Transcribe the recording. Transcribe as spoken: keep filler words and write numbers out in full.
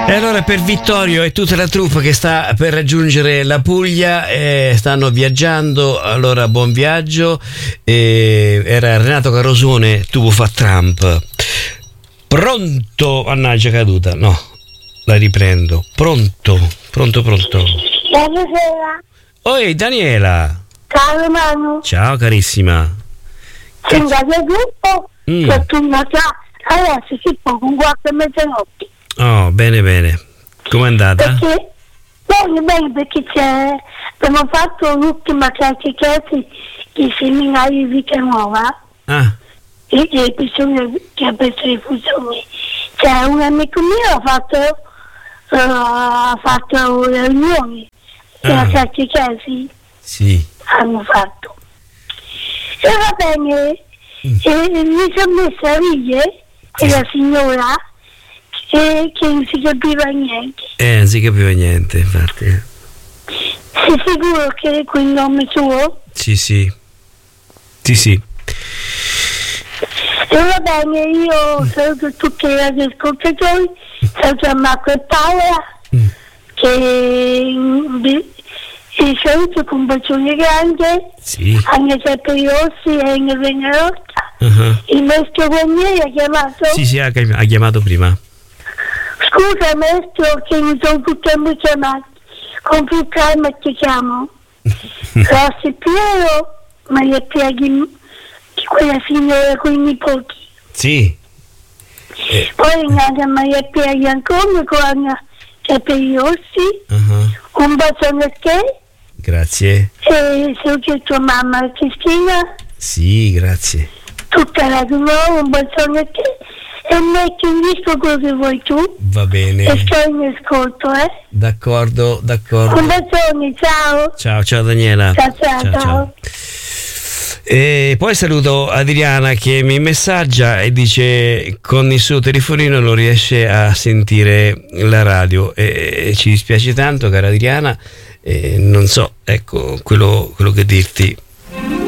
E allora per Vittorio e tutta la troupe che sta per raggiungere la Puglia, eh, stanno viaggiando, allora buon viaggio. Eh, era Renato Carosone, tu vuoi fa Trump. Pronto? Mannaggia, caduta, no, la riprendo. Pronto, pronto, pronto. Buonasera. Oi Daniela. Ciao Manu. Ciao carissima. Sono da gruppo Mm. che tu non sa adesso si può con quattro mezzanotte. Oh, bene bene. Com'è andata? Perché bene bene perché c'è abbiamo fatto l'ultima catechesi di seminario di Vita Nuova Ah, e le persone che hanno preso le fusioni. C'è un amico mio ha fatto uh, ha fatto le riunioni della Ah. catechesi sì. hanno fatto. E va bene, Mm. e mi sono messa a ridere quella signora che, che non si capiva niente. Eh, non si capiva niente, infatti. Sei sicuro che è quel nome suo? Sì, sì. Sì, sì. E va bene, io saluto tutti gli ascoltatori, saluto Marco e Paola, Mm. che e saluto con un bacione grande, Sì. anche Giuseppe Rossi e Inge Venerotta. Uh-huh. Il maestro Guarnieri ha chiamato? Sì, sì, ha, ha chiamato prima. Scusa maestro che mi sono tutti chiamati, con più calma ti chiamo. Rossi Piero, Maria Pia di quella signora con i nipoti. Sì. Eh. Poi è nata Maria Pia di Ancona con Giuseppe Rossi, Uh-huh. un bacione a te Grazie. e saluto tua mamma Cristina, Sì, grazie. tutta la tua, un bacione a te e metti un disco quello che vuoi tu. Va E bene. sto in ascolto, eh? D'accordo, d'accordo. Un bacione, ciao. Ciao, ciao Daniela. Ciao, ciao, ciao. E poi saluto Adriana che mi messaggia e dice con il suo telefonino non riesce a sentire la radio e, e ci dispiace tanto, cara Adriana, e non so, ecco quello, quello che dirti.